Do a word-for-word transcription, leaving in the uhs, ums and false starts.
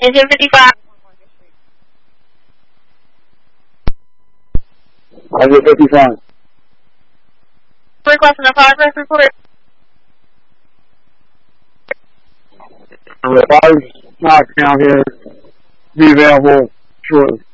Engine fifty-five. Engine fifty-five. Requesting a progress report. The five knockdown here. Be available shortly.